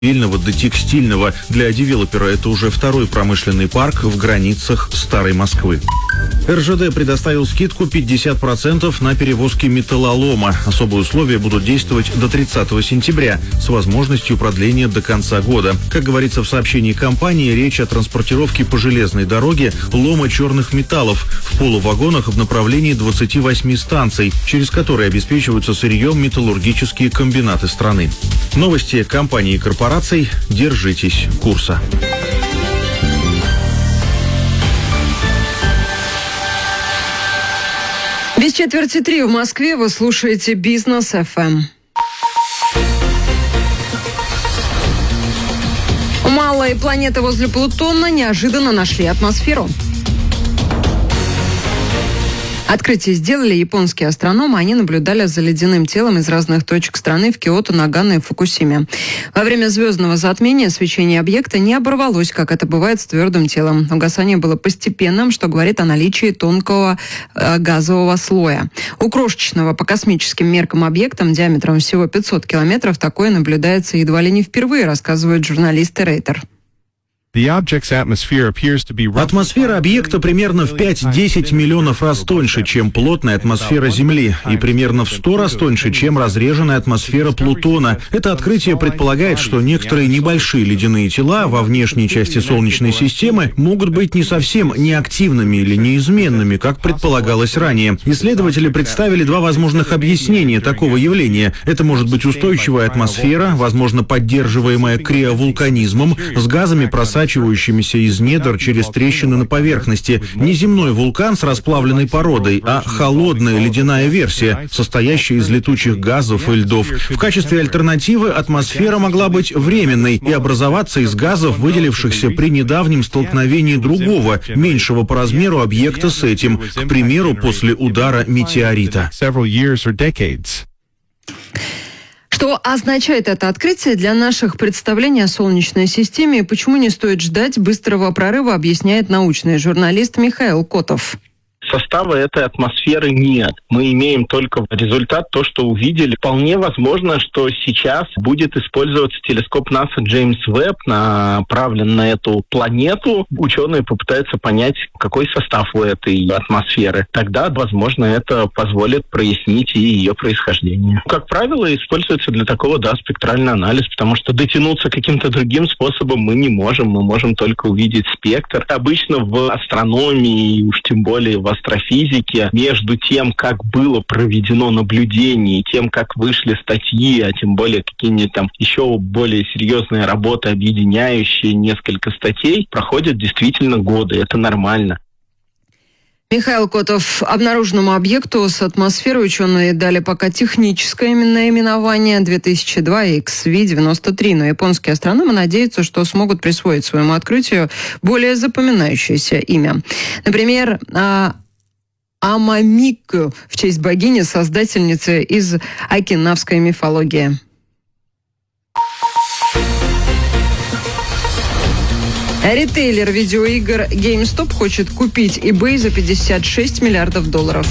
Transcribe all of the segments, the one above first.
до текстильного. Для девелопера это уже второй промышленный парк в границах Старой Москвы. РЖД предоставил скидку 50% на перевозки металлолома. Особые условия будут действовать до 30 сентября с возможностью продления до конца года. Как говорится в сообщении компании, речь о транспортировке по железной дороге лома черных металлов в полувагонах в направлении 28 станций, через которые обеспечиваются сырьем металлургические комбинаты страны. Новости компаний и корпораций. Держитесь курса. Без четверти 3 в Москве вы слушаете Бизнес ФМ. У малой планеты возле Плутона неожиданно нашли атмосферу. Открытие сделали японские астрономы. Они наблюдали за ледяным телом из разных точек страны в Киото, Нагано и Фукусиме. Во время звездного затмения свечение объекта не оборвалось, как это бывает с твердым телом. Угасание было постепенным, что говорит о наличии тонкого газового слоя. У крошечного по космическим меркам объектом диаметром всего 500 километров такое наблюдается едва ли не впервые, рассказывает журналист Рейтер. Атмосфера объекта примерно в 5-10 миллионов раз тоньше, чем плотная атмосфера Земли, и примерно в 100 раз тоньше, чем разреженная атмосфера Плутона. Это открытие предполагает, что некоторые небольшие ледяные тела во внешней части Солнечной системы могут быть не совсем неактивными или неизменными, как предполагалось ранее. Исследователи представили два возможных объяснения такого явления. Это может быть устойчивая атмосфера, возможно, поддерживаемая криовулканизмом, с газами, просачивающимися из недр через трещины на поверхности. Не земной вулкан с расплавленной породой, а холодная ледяная версия, состоящая из летучих газов и льдов. В качестве альтернативы атмосфера могла быть временной и образоваться из газов, выделившихся при недавнем столкновении другого, меньшего по размеру объекта с этим, к примеру, после удара метеорита. Что означает это открытие для наших представлений о Солнечной системе и почему не стоит ждать быстрого прорыва, объясняет научный журналист Михаил Котов. Состава этой атмосферы нет. Мы имеем только результат, то, что увидели. Вполне возможно, что сейчас будет использоваться телескоп НАСА Джеймс Уэбб, направлен на эту планету. Ученые попытаются понять, какой состав у этой атмосферы. Тогда, возможно, это позволит прояснить и ее происхождение. Как правило, используется для такого, спектральный анализ, потому что дотянуться каким-то другим способом мы не можем. Мы можем только увидеть спектр. Обычно в астрономии, уж тем более в астрофизике, между тем, как было проведено наблюдение, и тем, как вышли статьи, а тем более какие-нибудь там еще более серьезные работы, объединяющие несколько статей, проходят действительно годы. Это нормально. Михаил Котов. Обнаруженному объекту с атмосферой ученые дали пока техническое наименование 2002 XV-93, но японские астрономы надеются, что смогут присвоить своему открытию более запоминающееся имя. Например, Амамикку в честь богини, создательницы из окинавской мифологии. Ритейлер видеоигр GameStop хочет купить eBay за $56 миллиардов.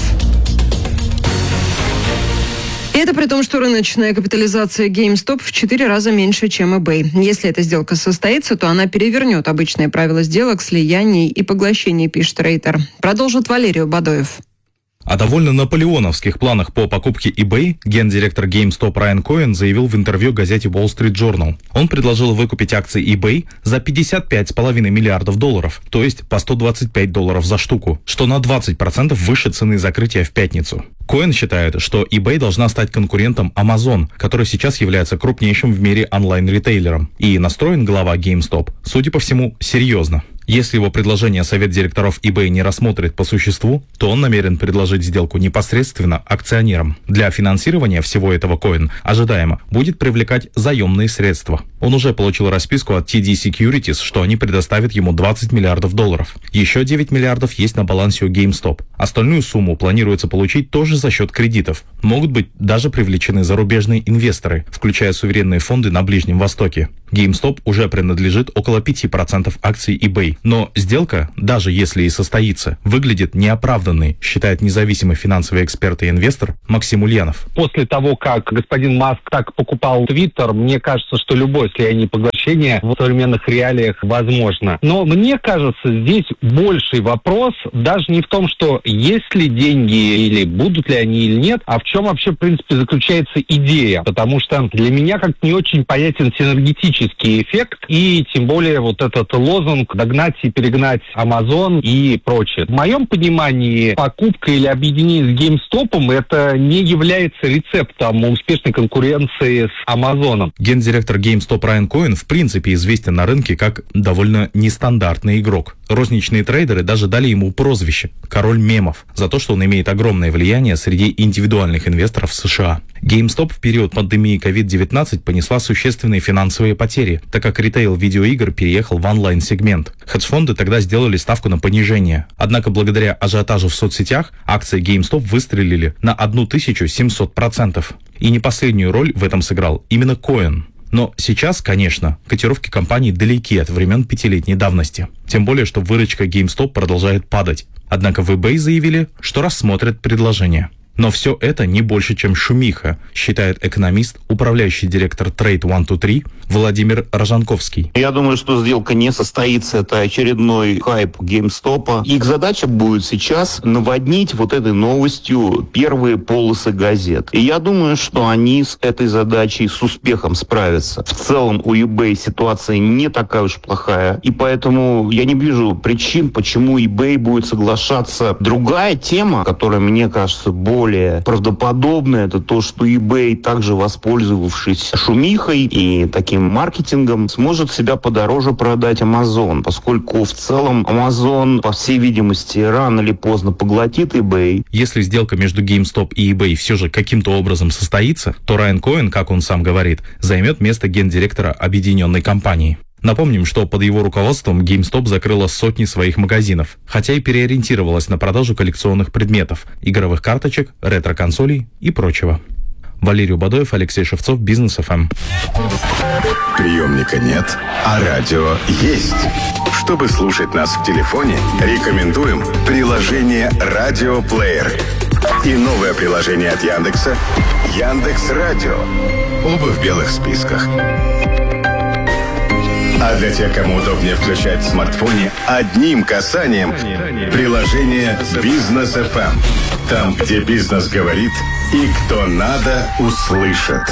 И это при том, что рыночная капитализация GameStop в 4 раза меньше, чем eBay. Если эта сделка состоится, то она перевернет обычные правила сделок, слияний и поглощений, пишет Рейтер. Продолжит Валерий Бадоев. О довольно наполеоновских планах по покупке eBay гендиректор GameStop Райан Коэн заявил в интервью газете Wall Street Journal. Он предложил выкупить акции eBay за $55,5 миллиардов, то есть по $125 за штуку, что на 20% выше цены закрытия в пятницу. Коэн считает, что eBay должна стать конкурентом Amazon, который сейчас является крупнейшим в мире онлайн-ритейлером. И настроен глава GameStop, судя по всему, серьезно. Если его предложение совет директоров eBay не рассмотрит по существу, то он намерен предложить сделку непосредственно акционерам. Для финансирования всего этого Коэн, ожидаемо, будет привлекать заемные средства. Он уже получил расписку от TD Securities, что они предоставят ему $20 миллиардов. Еще 9 миллиардов есть на балансе у GameStop. Остальную сумму планируется получить тоже за счет кредитов. Могут быть даже привлечены зарубежные инвесторы, включая суверенные фонды на Ближнем Востоке. GameStop уже принадлежит около 5% акций eBay. eBay. Но сделка, даже если и состоится, выглядит неоправданной, считает независимый финансовый эксперт и инвестор Максим Ульянов. После того, как господин Маск так покупал Твиттер, мне кажется, что любое слияние и поглощение в современных реалиях возможно. Но мне кажется, здесь больший вопрос даже не в том, что есть ли деньги или будут ли они или нет, а в чем вообще, в принципе, заключается идея. Потому что для меня как-то не очень понятен синергетический эффект и тем более вот этот лозунг «догнать и перегнать Amazon» и прочее. В моем понимании покупка или объединение с GameStop это не является рецептом успешной конкуренции с Amazon. Гендиректор GameStop Райан Коэн в принципе известен на рынке как довольно нестандартный игрок. Розничные трейдеры даже дали ему прозвище «Король мемов» за то, что он имеет огромное влияние среди индивидуальных инвесторов в США. GameStop в период пандемии COVID-19 понесла существенные финансовые потери, так как ритейл видеоигр переехал в онлайн-сегмент. Хедж-фонды тогда сделали ставку на понижение. Однако благодаря ажиотажу в соцсетях акции GameStop выстрелили на 1700%. И не последнюю роль в этом сыграл именно Коэн. Но сейчас, конечно, котировки компании далеки от времен 5-летней давности. Тем более, что выручка GameStop продолжает падать. Однако в eBay заявили, что рассмотрят предложение. Но все это не больше, чем шумиха, считает экономист, управляющий директор Trade 123 Владимир Рожанковский. Я думаю, что сделка не состоится. Это очередной хайп GameStop. Их задача будет сейчас наводнить вот этой новостью первые полосы газет. И я думаю, что они с этой задачей с успехом справятся. В целом у eBay ситуация не такая уж плохая. И поэтому я не вижу причин, почему eBay будет соглашаться. Другая тема, которая, мне кажется, более правдоподобная, это то, что eBay, также воспользовавшись шумихой и таким маркетингом, сможет себя подороже продать Amazon, поскольку в целом Amazon, по всей видимости, рано или поздно поглотит eBay. Если сделка между GameStop и eBay все же каким-то образом состоится, то Райан Коэн, как он сам говорит, займет место гендиректора объединенной компании. Напомним, что под его руководством GameStop закрыла сотни своих магазинов, хотя и переориентировалась на продажу коллекционных предметов, игровых карточек, ретро-консолей и прочего. Валерий Убадоев, Алексей Шевцов, Бизнес ФМ. Приемника нет, а радио есть. Чтобы слушать нас в телефоне, рекомендуем приложение «Радиоплеер» и новое приложение от Яндекса «Яндекс.Радио». Оба в белых списках. А для тех, кому удобнее включать в смартфоне одним касанием, приложение «Бизнес ФМ». Там, где бизнес говорит и кто надо, услышит.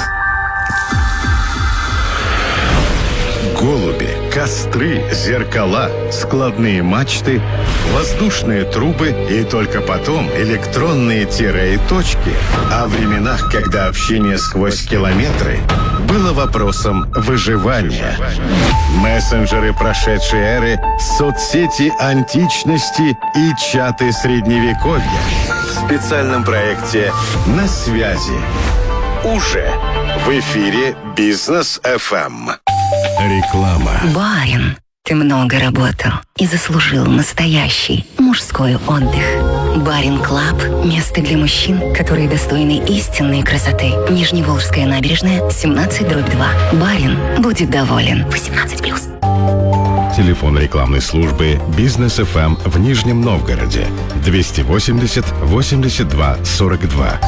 Голуби, костры, зеркала, складные мачты, воздушные трубы и только потом электронные тире и точки. О временах, когда общение сквозь километры было вопросом выживания. Мессенджеры прошедшей эры, соцсети античности и чаты средневековья. В специальном проекте «На связи». Уже в эфире «Бизнес ФМ». Реклама. Барин, ты много работал и заслужил настоящий мужской отдых. Барин Клаб – место для мужчин, которые достойны истинной красоты. Нижневолжская набережная, 17/2. Барин будет доволен. 18+. Телефон рекламной службы «Бизнес ФМ» в Нижнем Новгороде. 280 82 42.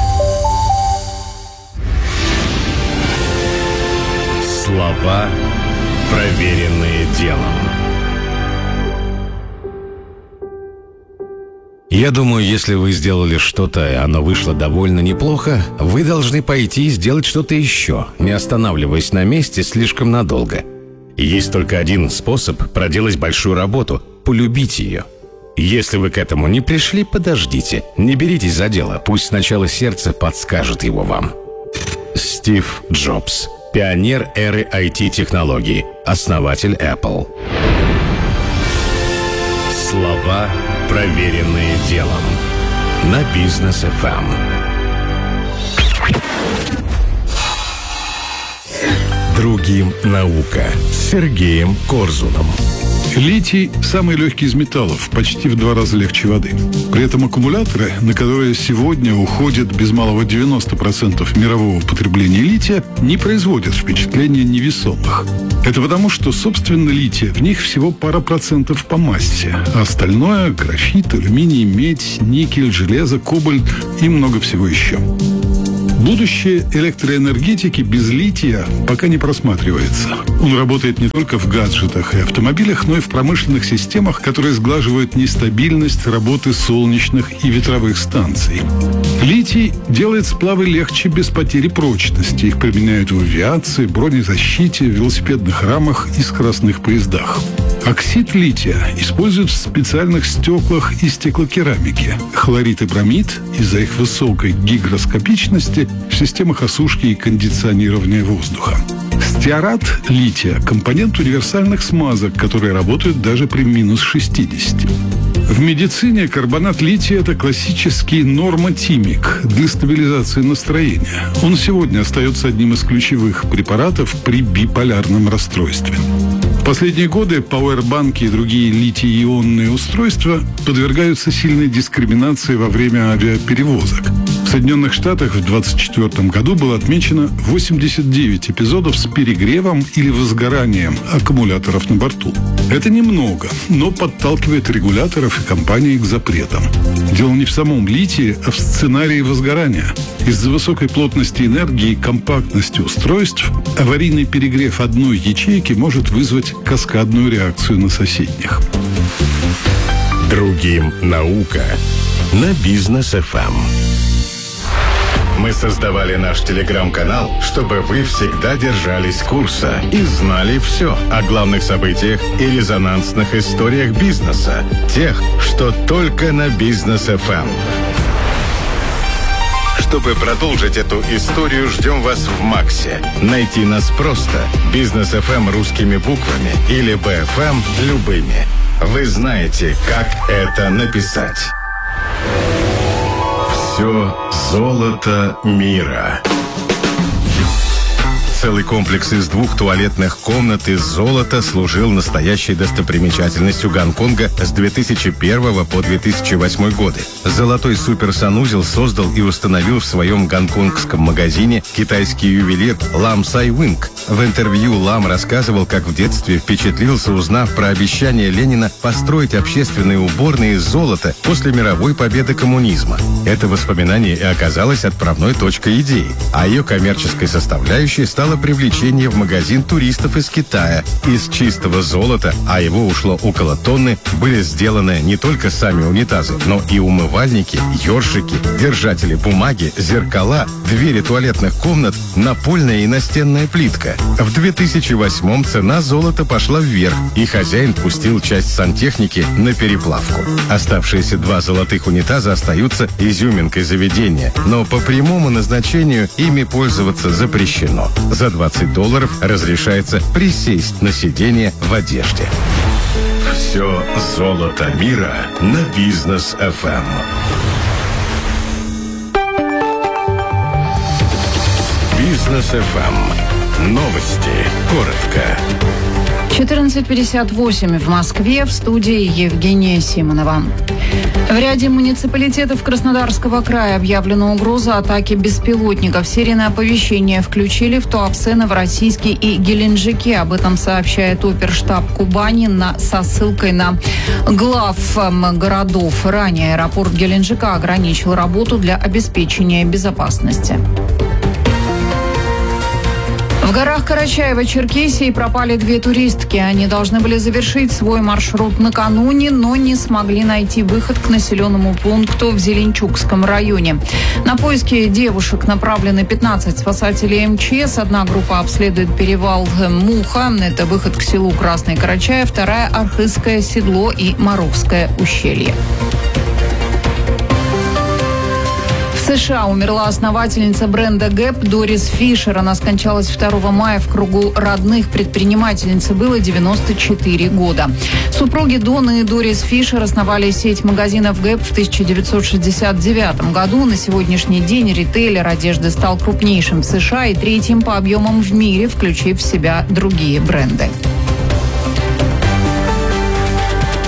Слова, проверенные делом. Я думаю, если вы сделали что-то, и оно вышло довольно неплохо, вы должны пойти и сделать что-то еще, не останавливаясь на месте слишком надолго. Есть только один способ проделать большую работу – полюбить ее. Если вы к этому не пришли, подождите, не беритесь за дело, пусть сначала сердце подскажет его вам. Стив Джобс. Пионер эры IT-технологий, основатель Apple. Слова, проверенные делом. На Бизнес ФМ. Другим наука с Сергеем Корзуном. Литий – самый легкий из металлов, почти в 2 раза легче воды. При этом аккумуляторы, на которые сегодня уходит без малого 90% мирового потребления лития, не производят впечатления невесомых. Это потому, что, собственно, лития в них всего пара процентов по массе, а остальное – графит, алюминий, медь, никель, железо, кобальт и много всего еще. Будущее электроэнергетики без лития пока не просматривается. Он работает не только в гаджетах и автомобилях, но и в промышленных системах, которые сглаживают нестабильность работы солнечных и ветровых станций. Литий делает сплавы легче без потери прочности. Их применяют в авиации, бронезащите, велосипедных рамах и скоростных поездах. Оксид лития используют в специальных стеклах и стеклокерамике. Хлорид и бромид из-за их высокой гигроскопичности в системах осушки и кондиционирования воздуха. Стеарат лития – компонент универсальных смазок, которые работают даже при минус 60. В медицине карбонат лития – это классический нормотимик для стабилизации настроения. Он сегодня остается одним из ключевых препаратов при биполярном расстройстве. В последние годы пауэрбанки и другие литий-ионные устройства подвергаются сильной дискриминации во время авиаперевозок. В Соединенных Штатах в 2024 году было отмечено 89 эпизодов с перегревом или возгоранием аккумуляторов на борту. Это немного, но подталкивает регуляторов и компании к запретам. Дело не в самом литии, а в сценарии возгорания. Из-за высокой плотности энергии и компактности устройств аварийный перегрев одной ячейки может вызвать каскадную реакцию на соседних. Другим наука на Бизнес ФМ. Мы создавали наш телеграм-канал, чтобы вы всегда держались курса и знали все о главных событиях и резонансных историях бизнеса. Тех, что только на Бизнес ФМ. Чтобы продолжить эту историю, ждем вас в Максе. Найти нас просто. Бизнес ФМ русскими буквами или БФМ любыми. Вы знаете, как это написать. Все золото мира. Целый комплекс из 2 туалетных комнат из золота служил настоящей достопримечательностью Гонконга с 2001 по 2008 годы. Золотой суперсанузел создал и установил в своем гонконгском магазине китайский ювелир Лам Сай Винг. В интервью Лам рассказывал, как в детстве впечатлился, узнав про обещание Ленина построить общественные уборные из золота после мировой победы коммунизма. Это воспоминание и оказалось отправной точкой идеи, а ее коммерческой составляющей стало привлечение в магазин туристов из Китая. Из чистого золота, а его ушло около тонны, были сделаны не только сами унитазы, но и умывальники, ёршики, держатели бумаги, зеркала, двери туалетных комнат, напольная и настенная плитка. В 2008-м цена золота пошла вверх, и хозяин пустил часть сантехники на переплавку. Оставшиеся 2 золотых унитаза остаются изюминкой заведения, но по прямому назначению ими пользоваться запрещено. За $20 разрешается присесть на сиденье в одежде. Все золото мира на Бизнес ФМ. Бизнес ФМ. Новости. Коротко. 14:58 в Москве, в студии Евгения Симонова. В ряде муниципалитетов Краснодарского края объявлена угроза атаки беспилотников. Серийное оповещение включили в Туапсе, Новороссийске и Геленджике. Об этом сообщает оперштаб Кубани со ссылкой на глав городов. Ранее аэропорт Геленджика ограничил работу для обеспечения безопасности. В горах Карачаево-Черкесии пропали 2 туристки. Они должны были завершить свой маршрут накануне, но не смогли найти выход к населенному пункту в Зеленчукском районе. На поиски девушек направлены 15 спасателей МЧС. Одна группа обследует перевал Муха. Это выход к селу Красный Карачаев. Вторая – Архызское седло и Моровское ущелье. В США умерла основательница бренда Gap Дорис Фишер. Она скончалась 2 мая в кругу родных. Предпринимательнице было 94 года. Супруги Дона и Дорис Фишер основали сеть магазинов Gap в 1969 году. На сегодняшний день ритейлер одежды стал крупнейшим в США и 3-м по объемам в мире, включив в себя другие бренды.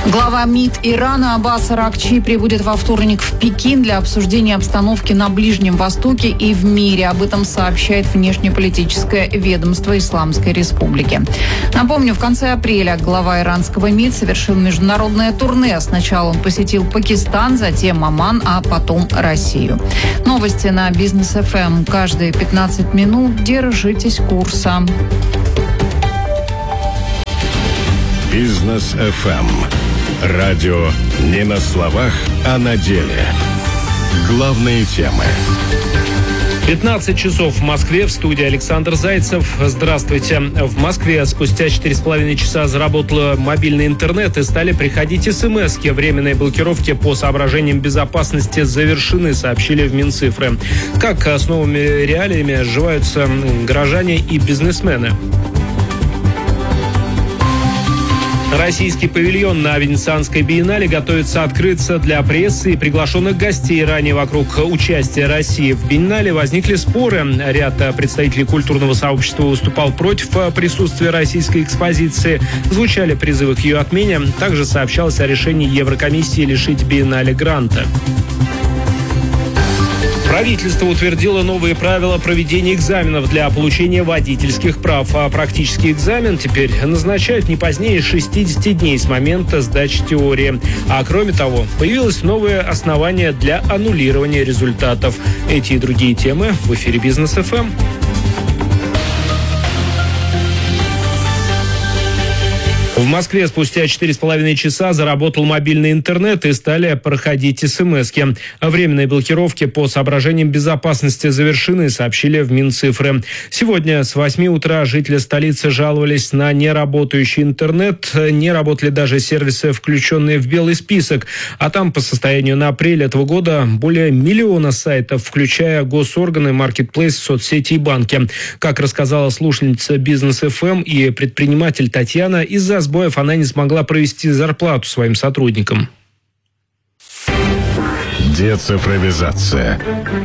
Глава МИД Ирана Аббас Аракчи прибудет во вторник в Пекин для обсуждения обстановки на Ближнем Востоке и в мире. Об этом сообщает внешнеполитическое ведомство Исламской Республики. Напомню, в конце апреля глава иранского МИД совершил международное турне. Сначала он посетил Пакистан, затем Оман, а потом Россию. Новости на Бизнес ФМ. Каждые 15 минут держитесь курса. Бизнес ФМ. Радио не на словах, а на деле. Главные темы. 15 часов в Москве. В студии Александр Зайцев. Здравствуйте. В Москве спустя 4,5 часа заработал мобильный интернет и стали приходить смс-ки. Временные блокировки по соображениям безопасности завершены, сообщили в Минцифры. Как с новыми реалиями сживаются горожане и бизнесмены? Российский павильон на Венецианской биеннале готовится открыться для прессы и приглашенных гостей. Ранее вокруг участия России в биеннале возникли споры. Ряд представителей культурного сообщества выступал против присутствия российской экспозиции. Звучали призывы к ее отмене. Также сообщалось о решении Еврокомиссии лишить биеннале гранта. Правительство утвердило новые правила проведения экзаменов для получения водительских прав. А практический экзамен теперь назначают не позднее 60 дней с момента сдачи теории. А кроме того, появилось новое основание для аннулирования результатов. Эти и другие темы в эфире Бизнес ФМ. В Москве спустя 4,5 часа заработал мобильный интернет и стали проходить смс-ки. Временные блокировки по соображениям безопасности завершены, сообщили в Минцифры. Сегодня с 8 утра жители столицы жаловались на неработающий интернет. Не работали даже сервисы, включенные в белый список. А там по состоянию на апрель этого года более 1 миллиона сайтов, включая госорганы, маркетплейс, соцсети и банки. Как рассказала слушательница Бизнес ФМ и предприниматель Татьяна, из-за сбоев она не смогла провести зарплату своим сотрудникам. Децифровизация.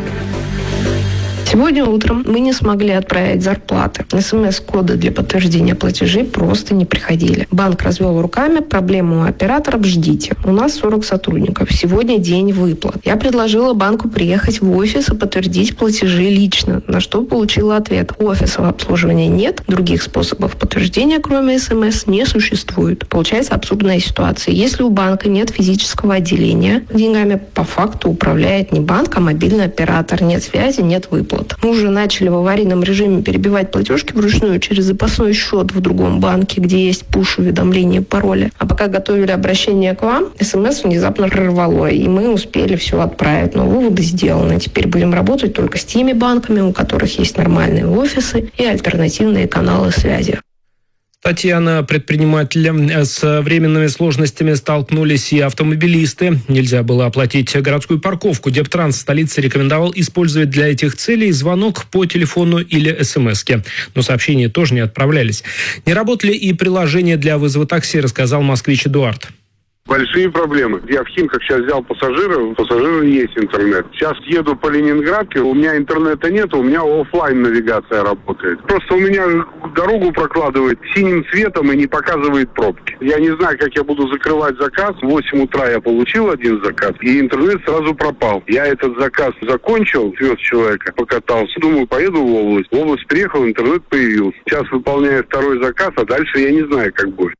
Сегодня утром мы не смогли отправить зарплаты. СМС-коды для подтверждения платежей просто не приходили. Банк развел руками, проблему у операторов ждите. У нас 40 сотрудников. Сегодня день выплат. Я предложила банку приехать в офис и подтвердить платежи лично, на что получила ответ: офисного обслуживания нет, других способов подтверждения, кроме СМС, не существует. Получается абсурдная ситуация. Если у банка нет физического отделения, деньгами по факту управляет не банк, а мобильный оператор. Нет связи, нет выплат. Мы уже начали в аварийном режиме перебивать платежки вручную через запасной счет в другом банке, где есть пуш-уведомление, пароля. А пока готовили обращение к вам, СМС внезапно прорвало, и мы успели все отправить. Но выводы сделаны. Теперь будем работать только с теми банками, у которых есть нормальные офисы и альтернативные каналы связи. Татьяна, предприниматель. С временными сложностями столкнулись и автомобилисты. Нельзя было оплатить городскую парковку. Дептранс столицы рекомендовал использовать для этих целей звонок по телефону или смс-ки. Но сообщения тоже не отправлялись. Не работали и приложения для вызова такси, рассказал москвич Эдуард. Большие проблемы. Я в Химках сейчас взял пассажира, у пассажира есть интернет. Сейчас еду по Ленинградке, у меня интернета нет, у меня офлайн навигация работает. Просто у меня дорогу прокладывает синим цветом и не показывает пробки. Я не знаю, как я буду закрывать заказ. В 8 утра я получил один заказ, и интернет сразу пропал. Я этот заказ закончил, вез человека, покатался. Думаю, поеду в область. В область приехал, интернет появился. Сейчас выполняю второй заказ, а дальше я не знаю, как будет.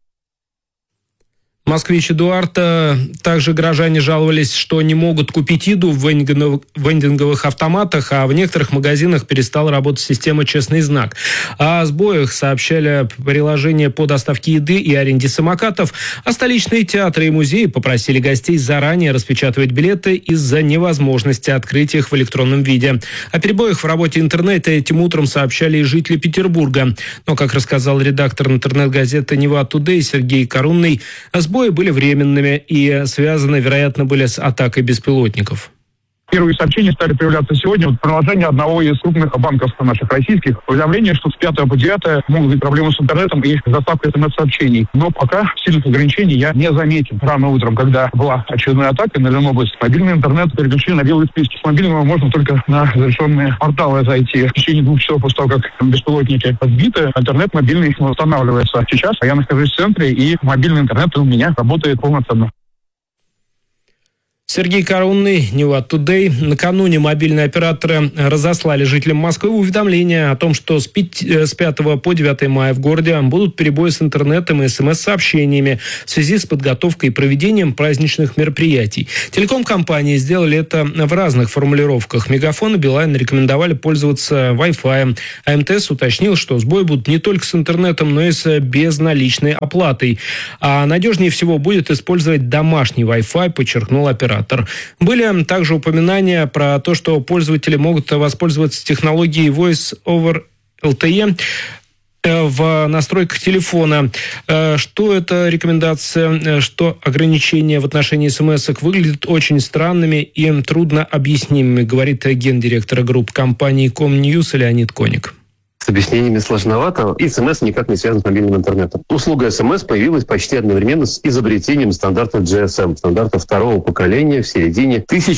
Москвич Эдуард. Также горожане жаловались, что не могут купить еду в вендинговых автоматах, а в некоторых магазинах перестала работать система «Честный знак». О сбоях сообщали приложения по доставке еды и аренде самокатов, а столичные театры и музеи попросили гостей заранее распечатывать билеты из-за невозможности открыть их в электронном виде. О перебоях в работе интернета этим утром сообщали и жители Петербурга. Но, как рассказал редактор интернет-газеты «Нева Тудей» Сергей Корунный, сбои были временными и связаны, вероятно, были с атакой беспилотников. Первые сообщения стали появляться сегодня. Приложение одного из крупных банков наших российских. Уведомление, что с 5 по 9 могут быть проблемы с интернетом и доставкой СМС-сообщений. Но пока сильных ограничений я не заметил. Рано утром, когда была очередная атака на Ленобласть, мобильный интернет переключили на белые списки. С мобильного можно только на разрешенные порталы зайти. В течение 2 часов после того, как беспилотники сбиты, интернет мобильный восстанавливается. Сейчас я нахожусь в центре, и мобильный интернет у меня работает полноценно. Сергей Коронный, New What Today. Накануне мобильные операторы разослали жителям Москвы уведомление о том, что с 5 по 9 мая в городе будут перебои с интернетом и СМС-сообщениями в связи с подготовкой и проведением праздничных мероприятий. Телеком-компании сделали это в разных формулировках. Мегафон и Билайн рекомендовали пользоваться Wi-Fi. А МТС уточнил, что сбои будут не только с интернетом, но и с безналичной оплатой. А надежнее всего будет использовать домашний Wi-Fi, подчеркнул оператор. Были также упоминания про то, что пользователи могут воспользоваться технологией Voice over LTE в настройках телефона. Что эта рекомендация, что ограничения в отношении смс-ок выглядят очень странными и трудно объяснимыми, говорит гендиректор групп компании Комньюз Леонид Коник. С объяснениями сложновато, и СМС никак не связан с мобильным интернетом. Услуга СМС появилась почти одновременно с изобретением стандарта GSM, стандарта второго поколения в середине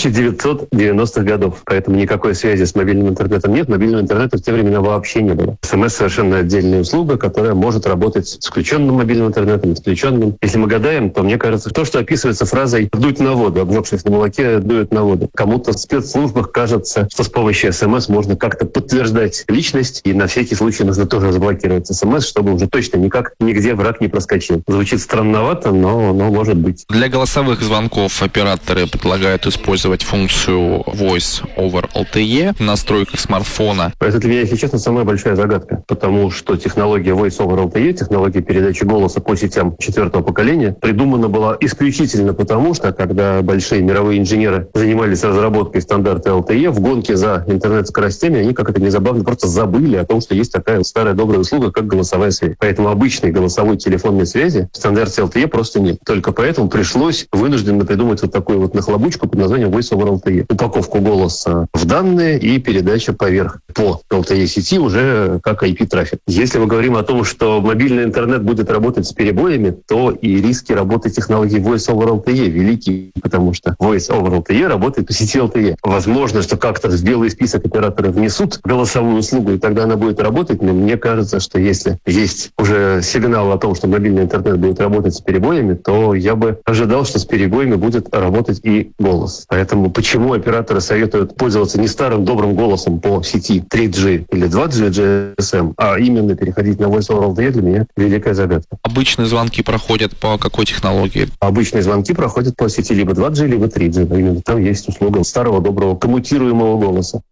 1990-х годов. Поэтому никакой связи с мобильным интернетом нет, мобильного интернета в те времена вообще не было. СМС совершенно отдельная услуга, которая может работать с включенным мобильным интернетом, с включенным. Если мы гадаем, то мне кажется, то, что описывается фразой «дуть на воду», обжегшись на молоке, дует на воду. Кому-то в спецслужбах кажется, что с помощью СМС можно как-то подтверждать личность, и на всякий случай нужно тоже заблокировать СМС, чтобы уже точно никак нигде враг не проскочил. Звучит странновато, но может быть. Для голосовых звонков операторы предлагают использовать функцию Voice over LTE в настройках смартфона. Это для меня, если честно, самая большая загадка, потому что технология Voice over LTE, технология передачи голоса по сетям 4-го поколения, придумана была исключительно потому, что когда большие мировые инженеры занимались разработкой стандарта LTE, в гонке за интернет-скоростями они, как это не забавно, просто забыли о том, что есть такая старая добрая услуга, как голосовая связь. Поэтому обычной голосовой телефонной связи в стандарте LTE просто нет. Только поэтому пришлось вынужденно придумать вот такую вот нахлобучку под названием Voice over LTE. Упаковку голоса в данные и передача поверх по LTE сети уже как IP-трафик. Если мы говорим о том, что мобильный интернет будет работать с перебоями, то и риски работы технологии Voice over LTE велики, потому что Voice over LTE работает по сети LTE. Возможно, что как-то в белый список операторы внесут голосовую услугу, и тогда она будет работать, но мне кажется, что если есть уже сигнал о том, что мобильный интернет будет работать с перебоями, то я бы ожидал, что с перебоями будет работать и голос. Поэтому почему операторы советуют пользоваться не старым добрым голосом по сети 3G или 2G GSM, а именно переходить на Voice over LTE, для меня великая загадка. Обычные звонки проходят по какой технологии? Обычные звонки проходят по сети либо 2G, либо 3G. Именно там есть услуга старого доброго коммутируемого голоса.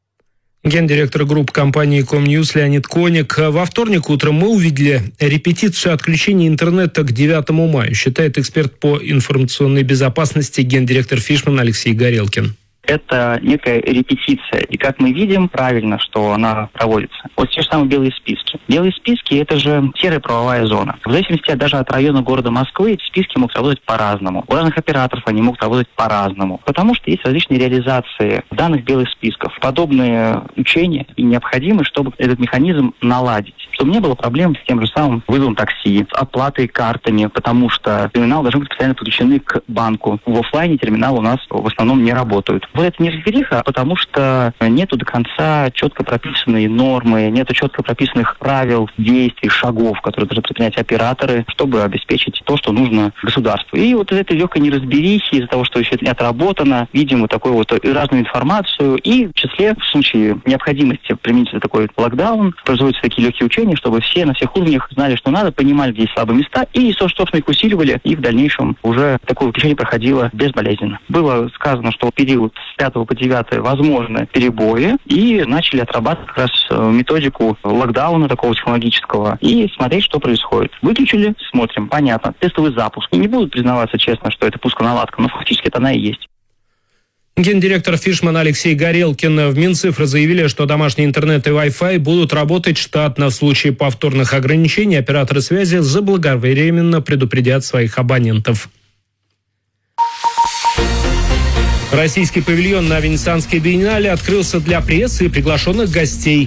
Гендиректор групп компании Комньюз Леонид Коник. Во вторник утром мы увидели репетицию отключения интернета к 9 мая, считает эксперт по информационной безопасности гендиректор Фишман Алексей Горелкин. Это некая репетиция. И как мы видим, правильно, что она проводится. Вот те же самые белые списки. Белые списки – это же серая правовая зона. В зависимости даже от района города Москвы, эти списки могут работать по-разному. У разных операторов они могут работать по-разному. Потому что есть различные реализации данных белых списков. Подобные учения и необходимы, чтобы этот механизм наладить. Чтобы не было проблем с тем же самым вызовом такси, с оплатой картами, потому что терминалы должны быть постоянно подключены к банку. В офлайне терминалы у нас в основном не работают. Вот это неразбериха, потому что нету до конца четко прописанной нормы, нету четко прописанных правил, действий, шагов, которые должны предпринять операторы, чтобы обеспечить то, что нужно государству. И вот из этой легкой неразберихи, из-за того, что еще это не отработано, видим вот такую вот разную информацию, и в числе, в случае необходимости применить такой локдаун, производятся такие легкие учения, чтобы все на всех уровнях знали, что надо, понимали, где есть слабые места, и, собственно, их усиливали, и в дальнейшем уже такое выключение проходило безболезненно. Было сказано, что в период с 5 по 9 возможны перебои, и начали отрабатывать как раз методику локдауна такого технологического и смотреть, что происходит. Выключили, смотрим, понятно, тестовый запуск. И не будут признаваться честно, что это пусконаладка, но фактически это она и есть. Гендиректор Фишман Алексей Горелкин. В Минцифры заявили, что домашний интернет и Wi-Fi будут работать штатно. В случае повторных ограничений операторы связи заблаговременно предупредят своих абонентов. Российский павильон на Венецианской биеннале открылся для прессы и приглашенных гостей.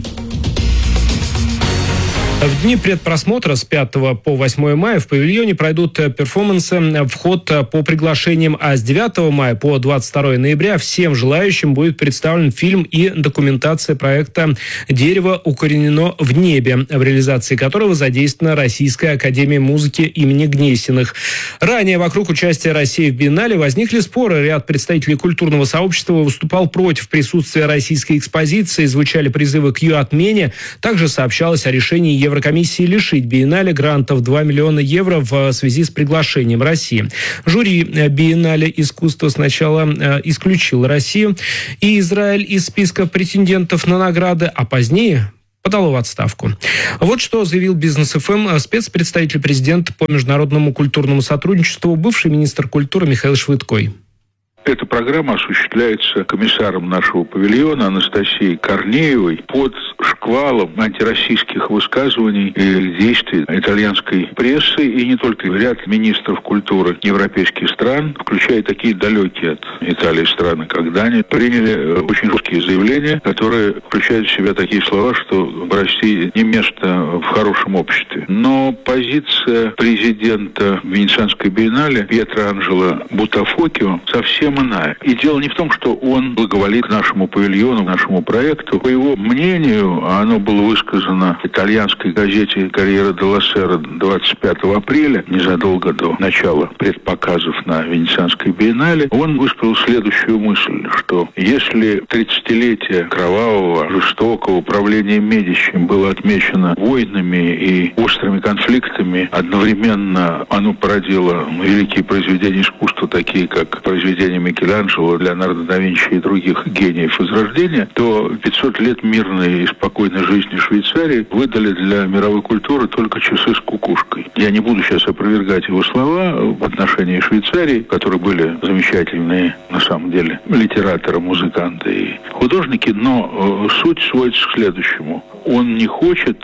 В дни предпросмотра с 5 по 8 мая в павильоне пройдут перформансы, вход по приглашениям, а с 9 мая по 22 ноября всем желающим будет представлен фильм и документация проекта «Дерево укоренено в небе», в реализации которого задействована Российская академия музыки имени Гнесиных. Ранее вокруг участия России в биеннале возникли споры. Ряд представителей культурного сообщества выступал против присутствия российской экспозиции, звучали призывы к ее отмене. Также сообщалось о решении Еврокомиссии лишить биеннале грантов 2 миллиона евро в связи с приглашением России. Жюри биеннале искусства сначала исключил Россию и Израиль из списка претендентов на награды, а позднее подало в отставку. Вот что заявил Бизнес ФМ спецпредставитель президента по международному культурному сотрудничеству, бывший министр культуры Михаил Швыдкой. Эта программа осуществляется комиссаром нашего павильона Анастасией Корнеевой под шквалом антироссийских высказываний и действий итальянской прессы, и не только. Ряд министров культуры европейских стран, включая такие далекие от Италии страны, как Дания, приняли очень жесткие заявления, которые включают в себя такие слова, что в России не место в хорошем обществе. Но позиция президента Венецианской биеннале Пьетро Анджело Бутафокио совсем иная. И дело не в том, что он благоволит к нашему павильону, к нашему проекту. По его мнению, оно было высказано в итальянской газете «Корьера делла Сера» 25 апреля, незадолго до начала предпоказов на Венецианской биеннале, он высказал следующую мысль, что если 30-летие кровавого, жестокого управления Медичи было отмечено войнами и острыми конфликтами, одновременно оно породило великие произведения искусства, такие как произведения Микеланджело, Леонардо да Винчи и других гениев Возрождения, то 500 лет мирной и спокойной жизни Швейцарии выдали для мировой культуры только часы с кукушкой. Я не буду сейчас опровергать его слова в отношении Швейцарии, которые были замечательные, на самом деле, литераторы, музыканты и художники, но суть сводится к следующему. Он не хочет,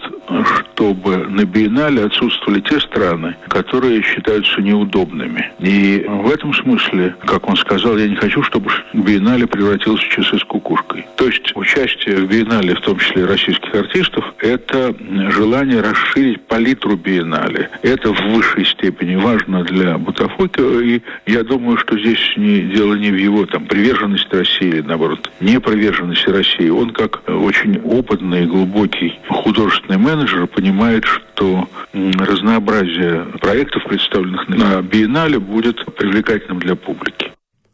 чтобы на биеннале отсутствовали те страны, которые считаются неудобными. И в этом смысле, как он сказал, я не хочу, чтобы биеннале превратилось в часы с кукушкой. То есть участие в биеннале, в том числе российских артистов, это желание расширить палитру биеннале. Это в высшей степени важно для Бутафокио, и я думаю, что здесь дело не в его приверженности России, или наоборот, неприверженности России. Он, как очень опытный и глубокий художественный менеджер, понимает, что разнообразие проектов, представленных на биеннале, будет привлекательным для публики.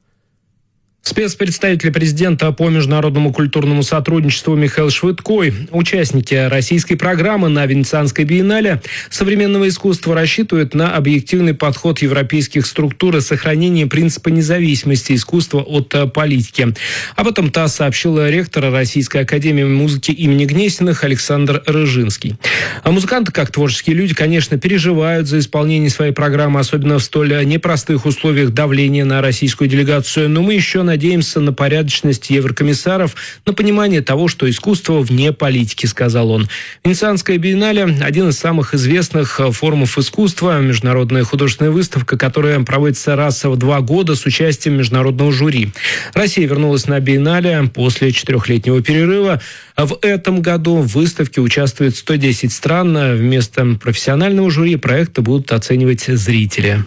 Спецпредставитель президента по международному культурному сотрудничеству Михаил Швыдкой. Участники российской программы на Венецианской биеннале современного искусства рассчитывают на объективный подход европейских структур и сохранение принципа независимости искусства от политики. Об этом ТАСС сообщил ректор Российской академии музыки имени Гнесиных Александр Рыжинский. А музыканты, как творческие люди, конечно, переживают за исполнение своей программы, особенно в столь непростых условиях давления на российскую делегацию. Но мы еще надеемся на порядочность еврокомиссаров, на понимание того, что искусство вне политики, сказал он. Венецианская биеннале – один из самых известных форумов искусства, международная художественная выставка, которая проводится раз в 2 года с участием международного жюри. Россия вернулась на биеннале после 4-летнего перерыва. В этом году в выставке участвует 110 стран. Вместо профессионального жюри проекты будут оценивать зрители.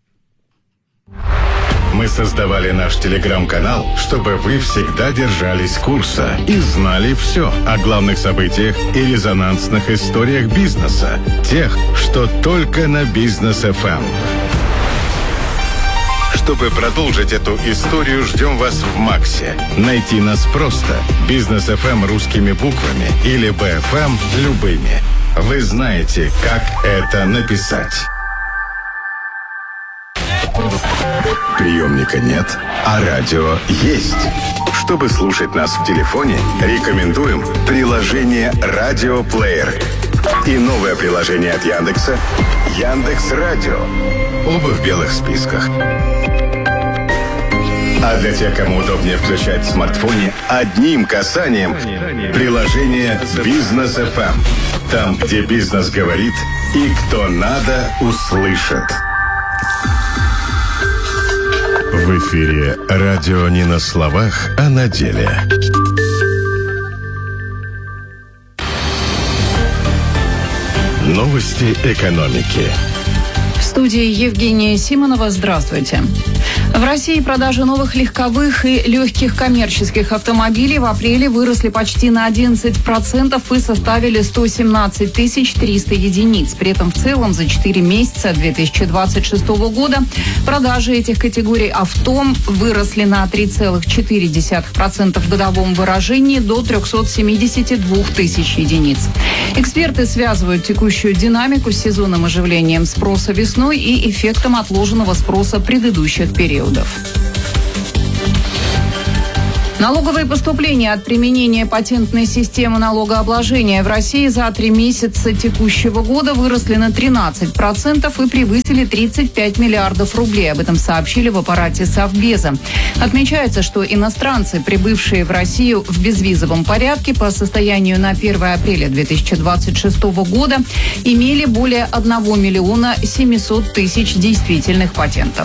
Мы создавали наш телеграм-канал, чтобы вы всегда держались курса и знали все о главных событиях и резонансных историях бизнеса. Тех, что только на Бизнес ФМ. Чтобы продолжить эту историю, ждем вас в Максе. Найти нас просто. Бизнес ФМ русскими буквами или БФМ любыми. Вы знаете, как это написать. Приемника нет, а радио есть. Чтобы слушать нас в телефоне, рекомендуем приложение «Радиоплеер» и новое приложение от Яндекса «Яндекс.Радио». Оба в белых списках. А для тех, кому удобнее включать в смартфоне одним касанием, приложение «Бизнес ФМ». Там, где бизнес говорит и кто надо, услышит. В эфире радио не на словах, а на деле. Новости экономики. В студии Евгения Симонова. Здравствуйте. В России продажи новых легковых и легких коммерческих автомобилей в апреле выросли почти на 11% и составили 117 300 единиц. При этом в целом за 4 месяца 2026 года продажи этих категорий авто выросли на 3,4% в годовом выражении до 372 тысяч единиц. Эксперты связывают текущую динамику с сезонным оживлением спроса весной и эффектом отложенного спроса предыдущих периодов. Налоговые поступления от применения патентной системы налогообложения в России за 3 месяца текущего года выросли на 13% и превысили 35 миллиардов рублей. Об этом сообщили в аппарате Совбеза. Отмечается, что иностранцы, прибывшие в Россию в безвизовом порядке по состоянию на 1 апреля 2026 года, имели более 1 миллиона 700 тысяч действительных патентов.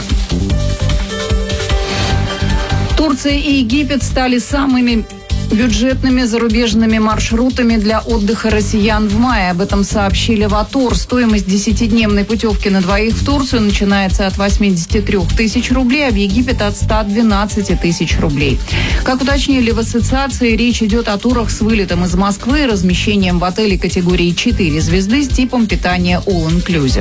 Турция и Египет стали самыми бюджетными зарубежными маршрутами для отдыха россиян в мае. Об этом сообщили в АТОР. Стоимость 10-дневной путевки на двоих в Турцию начинается от 83 тысяч рублей, а в Египет от 112 тысяч рублей. Как уточнили в ассоциации, речь идет о турах с вылетом из Москвы и размещением в отеле категории 4 звезды с типом питания All Inclusive.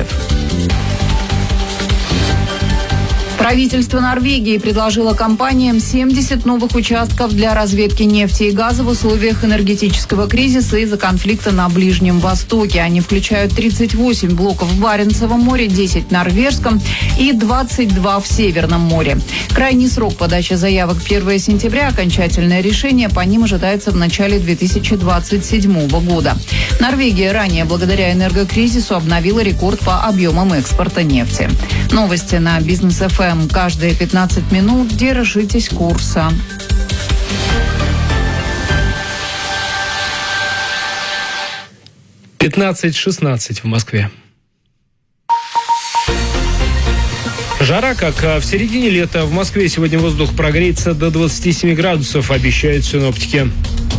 Правительство Норвегии предложило компаниям 70 новых участков для разведки нефти и газа в условиях энергетического кризиса из-за конфликта на Ближнем Востоке. Они включают 38 блоков в Баренцевом море, 10 в Норвежском и 22 в Северном море. Крайний срок подачи заявок 1 сентября. Окончательное решение по ним ожидается в начале 2027 года. Норвегия ранее, благодаря энергокризису, обновила рекорд по объемам экспорта нефти. Новости на Бизнес ФМ. Каждые 15 минут держитесь курса. — 15:16 в Москве. Жара, как в середине лета. В Москве сегодня воздух прогреется до 27 градусов, обещают синоптики.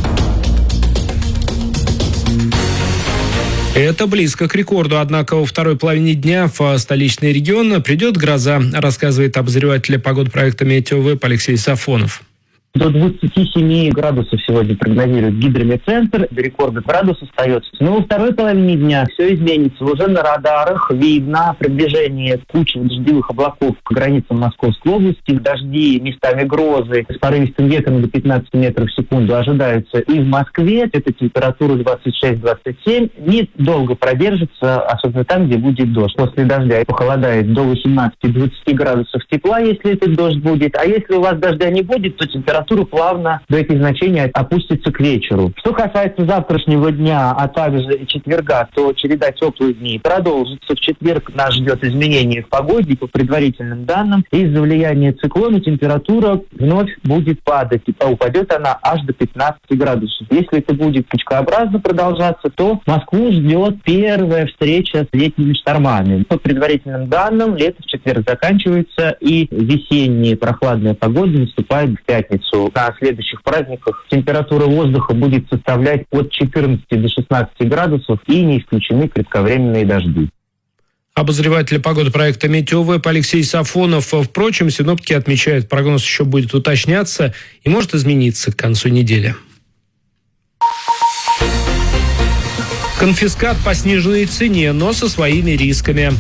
Это близко к рекорду, однако во второй половине дня в столичный регион придет гроза, рассказывает обозреватель погодпроекта «Метеовеб» Алексей Сафонов. До 27 градусов сегодня прогнозирует гидрометцентр. До рекорда градус остается. Но во второй половине дня все изменится. Уже на радарах видно приближение кучи дождевых облаков к границам Московской области. Дожди, местами грозы с порывистым ветром до 15 метров в секунду ожидаются и в Москве. Это температура 26-27. Недолго продержится, особенно там, где будет дождь. После дождя похолодает до 18-20 градусов тепла, если этот дождь будет. А если у вас дождя не будет, то температура плавно до этих значений опустится к вечеру. Что касается завтрашнего дня, а также четверга, то череда теплых дней продолжится. В четверг нас ждет изменение в погоде. По предварительным данным, из-за влияния циклона температура вновь будет падать. И упадет она аж до 15 градусов. Если это будет скачкообразно продолжаться, то Москву ждет первая встреча с летними штормами. По предварительным данным, лето в четверг заканчивается, и весенняя прохладная погода наступает в пятницу. На следующих праздниках температура воздуха будет составлять от 14 до 16 градусов, и не исключены кратковременные дожди. Обозреватель погодопроекта «Метеовеб» Алексей Сафонов. Впрочем, синоптики отмечают, прогноз еще будет уточняться и может измениться к концу недели. Конфискат по сниженной цене, но со своими рисками.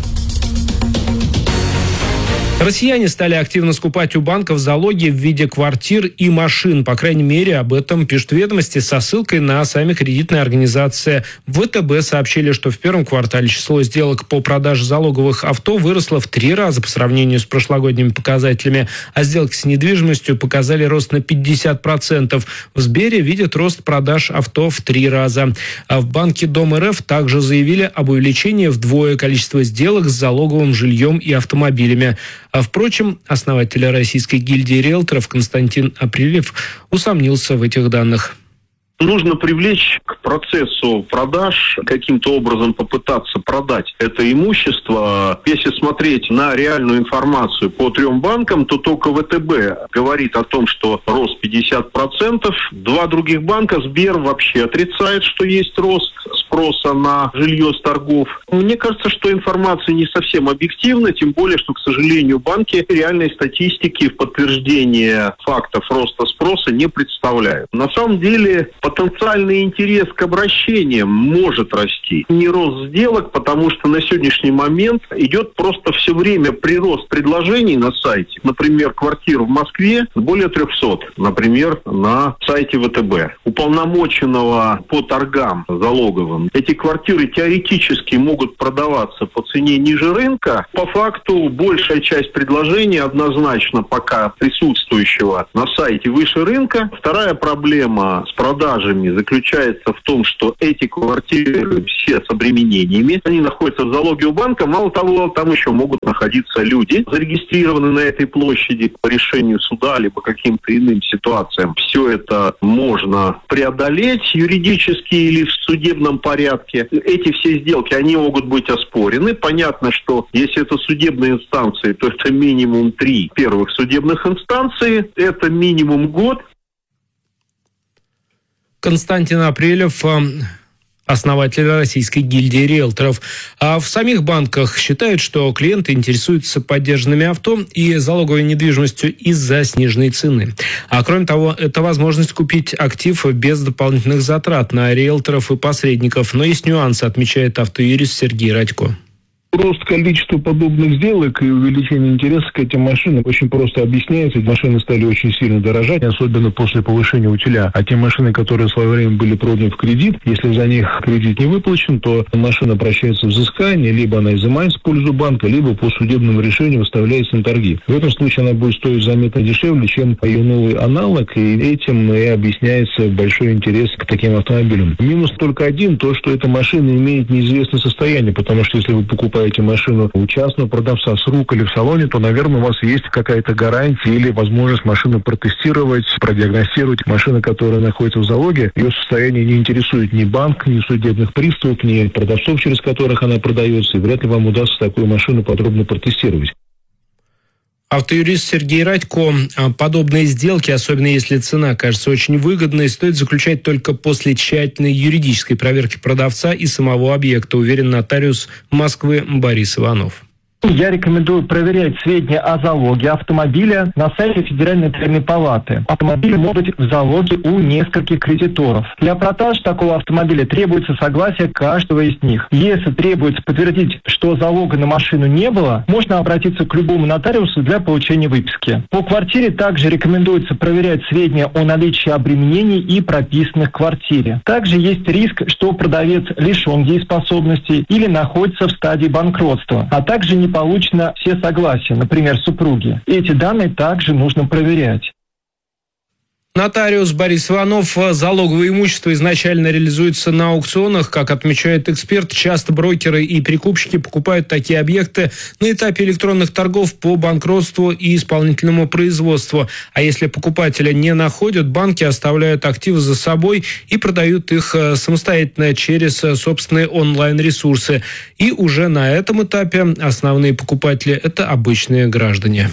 Россияне стали активно скупать у банков залоги в виде квартир и машин. По крайней мере, об этом пишут «Ведомости» со ссылкой на сами кредитные организации. В ВТБ сообщили, что в первом квартале число сделок по продаже залоговых авто выросло в 3 раза по сравнению с прошлогодними показателями, а сделки с недвижимостью показали рост на 50%. В Сбере видят рост продаж авто в 3 раза. А в Банке Дом РФ также заявили об увеличении вдвое количества сделок с залоговым жильем и автомобилями. А впрочем, основатель Российской гильдии риэлторов Константин Апрелев усомнился в этих данных. Нужно привлечь к процессу продаж, каким-то образом попытаться продать это имущество. Если смотреть на реальную информацию по 3 банкам, то только ВТБ говорит о том, что рост 50%. 2 других банка, Сбер, вообще отрицает, что есть рост спроса на жилье с торгов. Мне кажется, что информация не совсем объективна, тем более, что, к сожалению, банки реальной статистики в подтверждение фактов роста спроса не представляют. На самом деле, потенциальный интерес к обращениям может расти. Не рост сделок, потому что на сегодняшний момент идет просто все время прирост предложений на сайте. Например, квартир в Москве более 300, например, на сайте ВТБ. Уполномоченного по торгам залоговым. Эти квартиры теоретически могут продаваться по цене ниже рынка. По факту большая часть предложений однозначно пока присутствующего на сайте выше рынка. Вторая проблема с продажами заключается в том, что эти квартиры все с обременениями. Они находятся в залоге у банка. Мало того, там еще могут находиться люди, зарегистрированные на этой площади по решению суда либо каким-то иным ситуациям. Все это можно преодолеть юридически или в судебном порядке. Эти все сделки, они могут быть оспорены. Понятно, что если это судебные инстанции, то это минимум 3 первых судебных инстанции, это минимум год. Константин Апрелев, основатель Российской гильдии риэлторов. А в самих банках считают, что клиенты интересуются подержанными авто и залоговой недвижимостью из-за сниженной цены. А кроме того, это возможность купить актив без дополнительных затрат на риэлторов и посредников. Но есть нюансы, отмечает автоюрист Сергей Радько. Рост количества подобных сделок и увеличение интереса к этим машинам очень просто объясняется. Эти машины стали очень сильно дорожать, особенно после повышения утиля. А те машины, которые в свое время были проданы в кредит, если за них кредит не выплачен, то машина обращается в взыскание, либо она изымается в пользу банка, либо по судебному решению выставляется на торги. В этом случае она будет стоить заметно дешевле, чем ее новый аналог, и этим и объясняется большой интерес к таким автомобилям. Минус только один, то, что эта машина имеет неизвестное состояние, потому что если вы покупаете машину у частного продавца с рук или в салоне, то, наверное, у вас есть какая-то гарантия или возможность машину протестировать, продиагностировать. Машина, которая находится в залоге, ее состояние не интересует ни банк, ни судебных приставов, ни продавцов, через которых она продается, и вряд ли вам удастся такую машину подробно протестировать. Автоюрист Сергей Радько. Подобные сделки, особенно если цена кажется очень выгодной, стоит заключать только после тщательной юридической проверки продавца и самого объекта, уверен нотариус Москвы Борис Иванов. Я рекомендую проверять сведения о залоге автомобиля на сайте Федеральной нотариальной палаты. Автомобиль может быть в залоге у нескольких кредиторов. Для продаж такого автомобиля требуется согласие каждого из них. Если требуется подтвердить, что залога на машину не было, можно обратиться к любому нотариусу для получения выписки. По квартире также рекомендуется проверять сведения о наличии обременений и прописанных в квартире. Также есть риск, что продавец лишен дееспособности или находится в стадии банкротства, а также не получено все согласия, например, супруги. Эти данные также нужно проверять. Нотариус Борис Иванов. Залоговое имущество изначально реализуется на аукционах. Как отмечает эксперт, часто брокеры и перекупщики покупают такие объекты на этапе электронных торгов по банкротству и исполнительному производству. А если покупателя не находят, банки оставляют активы за собой и продают их самостоятельно через собственные онлайн-ресурсы. И уже на этом этапе основные покупатели – это обычные граждане.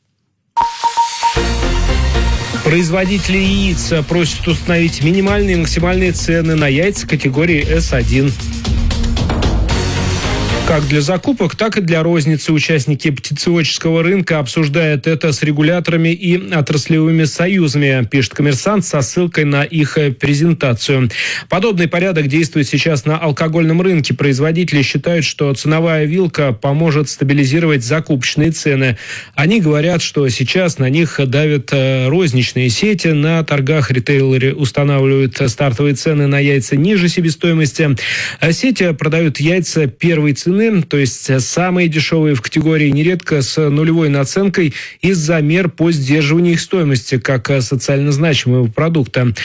Производители яиц просят установить минимальные и максимальные цены на яйца категории S1. Как для закупок, так и для розницы участники птицеводческого рынка обсуждают это с регуляторами и отраслевыми союзами, пишет «Коммерсант» со ссылкой на их презентацию. Подобный порядок действует сейчас на алкогольном рынке. Производители считают, что ценовая вилка поможет стабилизировать закупочные цены. Они говорят, что сейчас на них давят розничные сети. На торгах ритейлеры устанавливают стартовые цены на яйца ниже себестоимости. Сети продают яйца первой цены, то есть самые дешевые в категории, нередко с нулевой наценкой из-за мер по сдерживанию их стоимости как социально значимого продукта.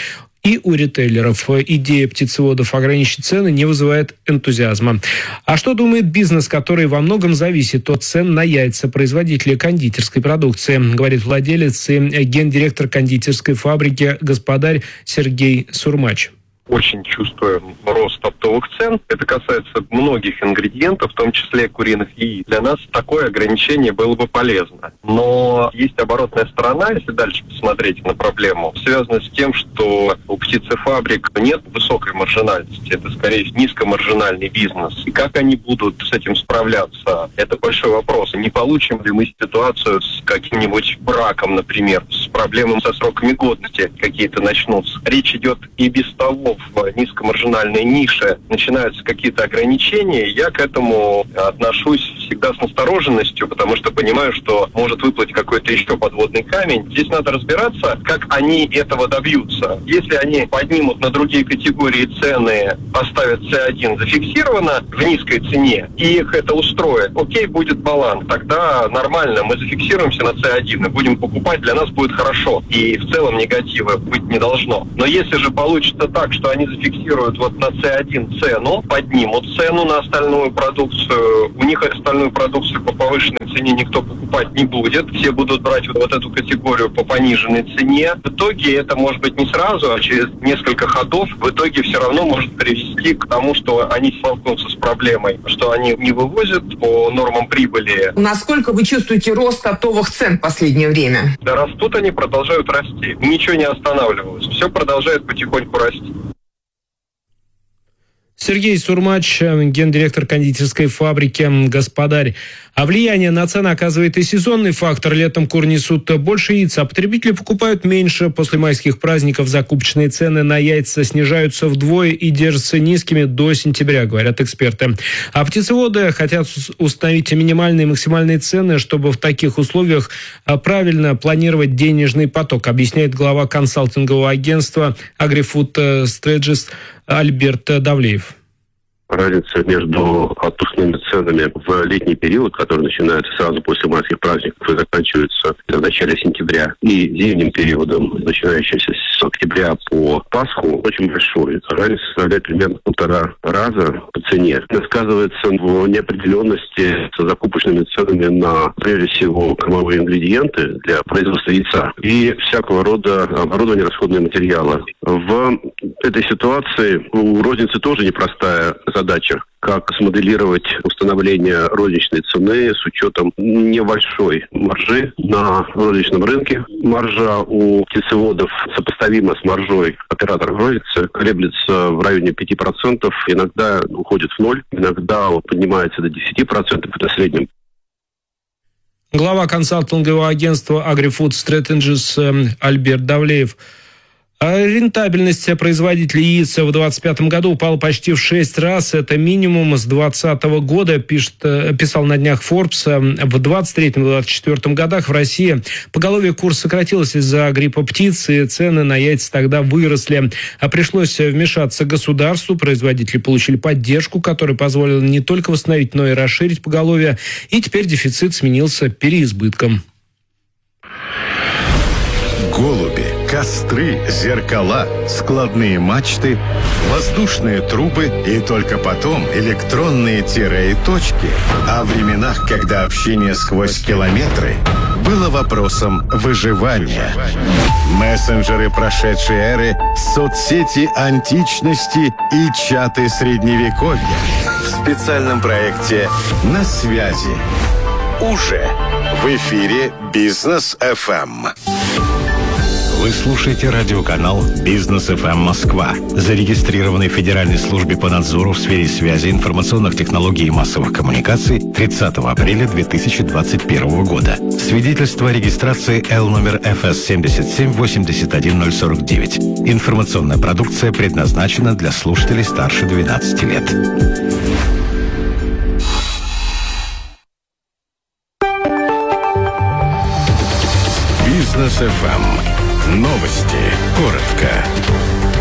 и у ритейлеров. Идея птицеводов ограничить цены не вызывает энтузиазма. А что думает бизнес, который во многом зависит от цен на яйца производителей кондитерской продукции, говорит владелец и гендиректор кондитерской фабрики «Господарь» Сергей Сурмач. Очень чувствуем рост оптовых цен. Это касается многих ингредиентов, в том числе куриных яиц. Для нас такое ограничение было бы полезно. Но есть оборотная сторона, если дальше посмотреть на проблему, связанная с тем, что у птицефабрик нет высокой маржинальности. Это, скорее, низкомаржинальный бизнес. И как они будут с этим справляться, это большой вопрос. Не получим ли мы ситуацию с каким-нибудь браком, например, с проблемами со сроками годности какие-то начнутся. Речь идет и без того, в низкомаржинальной нише начинаются какие-то ограничения, я к этому отношусь всегда с настороженностью, потому что понимаю, что может выплыть какой-то еще подводный камень. Здесь надо разбираться, как они этого добьются. Если они поднимут на другие категории цены, поставят C1 зафиксировано в низкой цене, и их это устроит, окей, будет баланс. Тогда нормально, мы зафиксируемся на C1 и будем покупать, для нас будет хорошо. И в целом негатива быть не должно. Но если же получится так, что они зафиксируют вот на C1 цену, поднимут цену на остальную продукцию, у них остальную продукцию по повышенной цене никто покупать не будет, все будут брать вот эту категорию по пониженной цене. В итоге это может быть не сразу, а через несколько ходов в итоге все равно может привести к тому, что они столкнутся с проблемой, что они не вывозят по нормам прибыли. Насколько вы чувствуете рост оптовых цен в последнее время? Да растут они, продолжают расти. Ничего не останавливается. Все продолжает потихоньку расти. Сергей Сурмач, гендиректор кондитерской фабрики «Господарь». А влияние на цены оказывает и сезонный фактор. Летом куры несут больше яиц, а потребители покупают меньше. После майских праздников закупочные цены на яйца снижаются вдвое и держатся низкими до сентября, говорят эксперты. А птицеводы хотят установить минимальные и максимальные цены, чтобы в таких условиях правильно планировать денежный поток, объясняет глава консалтингового агентства AgriFood Strategist Альберт Давлеев. Разница между отпускными ценами в летний период, который начинается сразу после майских праздников и заканчивается в начале сентября, и зимним периодом, начинающимся с октября по Пасху, очень большой. Разница составляет примерно 1,5 раза по цене. Это сказывается в неопределенности с закупочными ценами на, прежде всего, кормовые ингредиенты для производства яйца и всякого рода оборудование, расходные материалы. В этой ситуации у розницы тоже непростая задача, как смоделировать установление розничной цены с учетом небольшой маржи на розничном рынке. Маржа у птицеводов сопоставима с маржой операторов розницы, колеблется в районе 5%, иногда уходит в ноль, иногда поднимается до 10%, это в среднем. Глава консалтингового агентства AgriFood Strategist Альберт Давлеев. Рентабельность производителей яиц в 2025 году упала почти в 6 раз. Это минимум с 2020 года, писал на днях Forbes. В 2023-2024 годах в России поголовье кур сократилось из-за гриппа птиц, и цены на яйца тогда выросли. А пришлось вмешаться государству. Производители получили поддержку, которая позволила не только восстановить, но и расширить поголовье. И теперь дефицит сменился переизбытком. Голуби, костры, зеркала, складные мачты, воздушные трубы и только потом электронные тире и точки. О временах, когда общение сквозь километры было вопросом выживания. Мессенджеры прошедшей эры, соцсети античности и чаты средневековья. В специальном проекте «На связи». Уже в эфире Бизнес FM. Вы слушаете радиоканал «Бизнес FM Москва», зарегистрированный в Федеральной службе по надзору в сфере связи, информационных технологий и массовых коммуникаций 30 апреля 2021 года. Свидетельство о регистрации L номер FS 7781049. Информационная продукция предназначена для слушателей старше 12 лет. Бизнес FM. Новости. Коротко.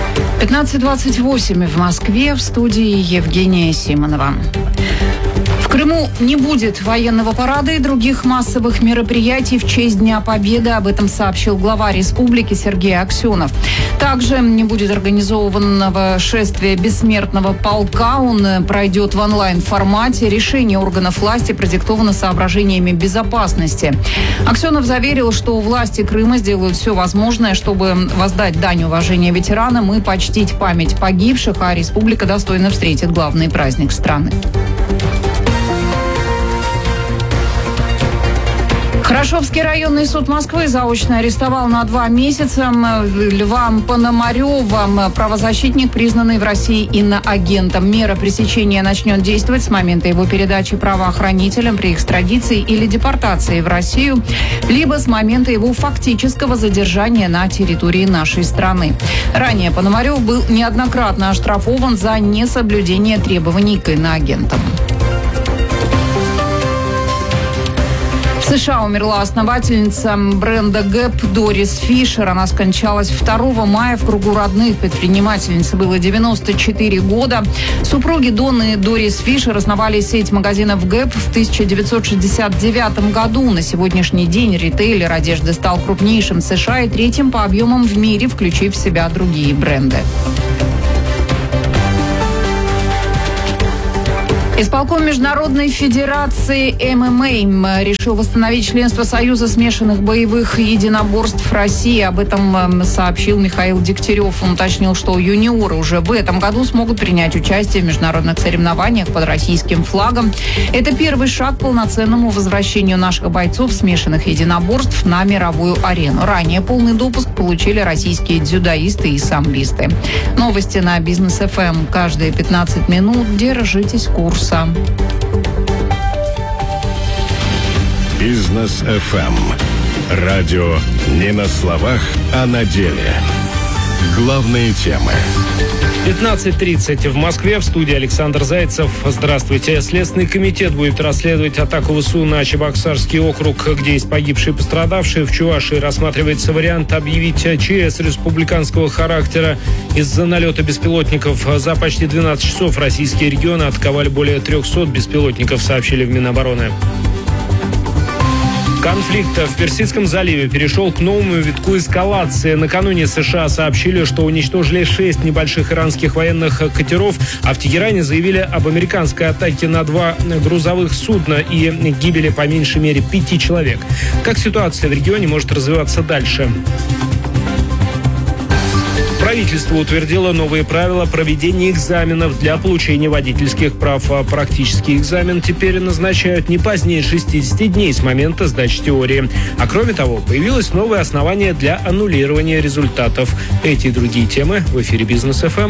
15:28 в Москве, в студии Евгения Симонова. В Крыму не будет военного парада и других массовых мероприятий в честь Дня Победы. Об этом сообщил глава республики Сергей Аксенов. Также не будет организованного шествия бессмертного полка. Он пройдет в онлайн-формате. Решение органов власти продиктовано соображениями безопасности. Аксенов заверил, что власти Крыма сделают все возможное, чтобы воздать дань уважения ветеранам и почтить память погибших, а республика достойно встретит главный праздник страны. Хорошовский районный суд Москвы заочно арестовал на 2 месяца Льва Пономарева. Правозащитник, признанный в России иноагентом. Мера пресечения начнет действовать с момента его передачи правоохранителям при экстрадиции или депортации в Россию, либо с момента его фактического задержания на территории нашей страны. Ранее Пономарев был неоднократно оштрафован за несоблюдение требований к иноагентам. В США умерла основательница бренда Gap Дорис Фишер. Она скончалась 2 мая в кругу родных. Предпринимательнице было 94 года. Супруги Донны и Дорис Фишер основали сеть магазинов Gap в 1969 году. На сегодняшний день ритейлер одежды стал крупнейшим в США и 3-м по объемам в мире, включив в себя другие бренды. Исполком Международной Федерации ММА решил восстановить членство Союза смешанных боевых единоборств России. Об этом сообщил Михаил Дегтярев. Он уточнил, что юниоры уже в этом году смогут принять участие в международных соревнованиях под российским флагом. Это первый шаг к полноценному возвращению наших бойцов смешанных единоборств на мировую арену. Ранее полный допуск получили российские дзюдоисты и самбисты. Новости на Бизнес ФМ. Каждые 15 минут держитесь курса. Бизнес ФМ. Радио не на словах, а на деле. Главные темы. 15:30 в Москве. В студии Александр Зайцев. Здравствуйте. Следственный комитет будет расследовать атаку ВСУ на Чебоксарский округ, где есть погибшие и пострадавшие. В Чувашии рассматривается вариант объявить ЧС республиканского характера из-за налета беспилотников. За почти 12 часов российские регионы атаковали более 300 беспилотников, сообщили в Минобороны. Конфликт в Персидском заливе перешел к новому витку эскалации. Накануне США сообщили, что уничтожили 6 небольших иранских военных катеров, а в Тегеране заявили об американской атаке на 2 грузовых судна и гибели по меньшей мере 5 человек. Как ситуация в регионе может развиваться дальше? Правительство утвердило новые правила проведения экзаменов для получения водительских прав. А практический экзамен теперь назначают не позднее 60 дней с момента сдачи теории. А кроме того, появилось новое основание для аннулирования результатов. Эти и другие темы в эфире Бизнес ФМ.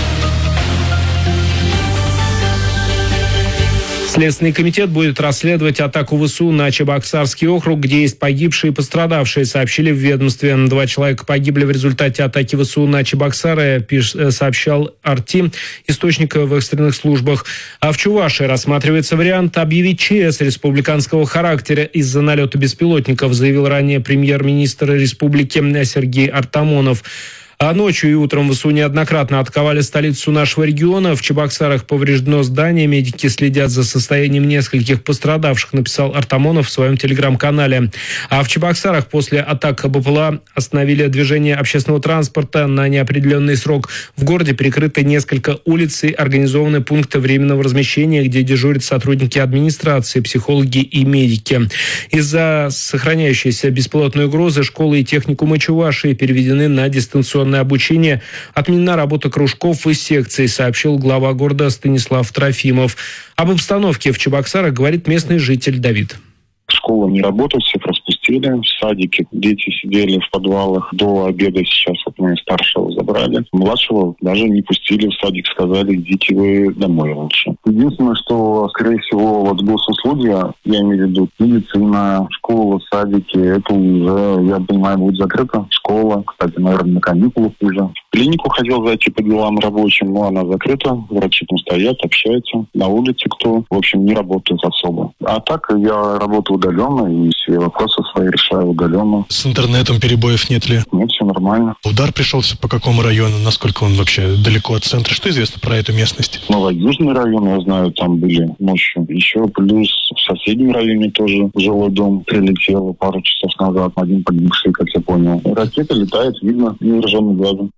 Следственный комитет будет расследовать атаку ВСУ на Чебоксарский округ, где есть погибшие и пострадавшие, сообщили в ведомстве. 2 человека погибли в результате атаки ВСУ на Чебоксары, сообщал Арти, источник в экстренных службах. А в Чувашии рассматривается вариант объявить ЧС республиканского характера из-за налета беспилотников, заявил ранее премьер-министр республики Сергей Артамонов. А ночью и утром ВСУ неоднократно атаковали столицу нашего региона. В Чебоксарах повреждено здание. Медики следят за состоянием нескольких пострадавших, написал Артамонов в своем телеграм-канале. А в Чебоксарах после атак БПЛА остановили движение общественного транспорта на неопределенный срок. В городе перекрыты несколько улиц и организованы пункты временного размещения, где дежурят сотрудники администрации, психологи и медики. Из-за сохраняющейся беспилотной угрозы школы и техникумы Чувашии переведены на дистанционное обучение. Отменена работа кружков и секций, сообщил глава города Станислав Трофимов. Об обстановке в Чебоксарах говорит местный житель Давид. Школа не работает, всех распустили. В садике дети сидели в подвалах до обеда. Сейчас вот мы старшего забрали. Младшего даже не пустили в садик. Сказали, идите вы домой лучше. Единственное, что, скорее всего, вот госуслуги, я имею в виду медицина, школа, садики, это уже, я понимаю, будет закрыта. Школа, кстати, наверное, на каникулах уже. В клинику хотел зайти по делам рабочим, но она закрыта. Врачи там стоят, общаются. На улице кто, в общем, не работает особо. А так я работаю удаленно, и все вопросы пока я решаю удаленно. С интернетом перебоев нет ли? Нет, все нормально. Удар пришелся по какому району? Насколько он вообще далеко от центра? Что известно про эту местность? Южный район, я знаю, там были ночью. Еще плюс в соседнем районе тоже жилой дом прилетел пару часов назад. Один погибший, как я понял. Ракета летает, видно, невооруженным глазом.